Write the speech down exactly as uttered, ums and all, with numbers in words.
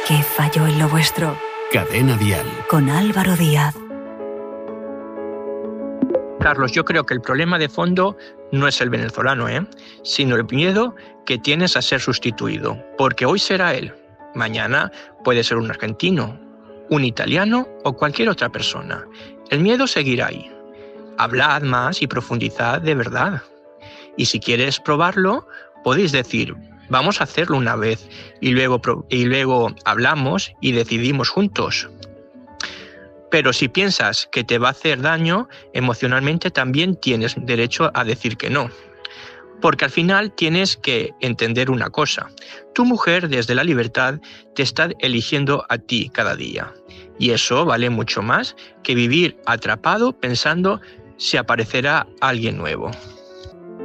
¿Qué falló en lo vuestro? Cadena Dial. Con Álvaro Díaz. Carlos, yo creo que el problema de fondo no es el venezolano, ¿eh? sino el miedo que tienes a ser sustituido. Porque hoy será él, mañana puede ser un argentino, un italiano o cualquier otra persona. El miedo seguirá ahí. Hablad más y profundizad de verdad. Y si quieres probarlo, podéis decir, vamos a hacerlo una vez y luego, y luego hablamos y decidimos juntos. Pero si piensas que te va a hacer daño, emocionalmente también tienes derecho a decir que no. Porque al final tienes que entender una cosa. Tu mujer, desde la libertad, te está eligiendo a ti cada día. Y eso vale mucho más que vivir atrapado pensando si aparecerá alguien nuevo.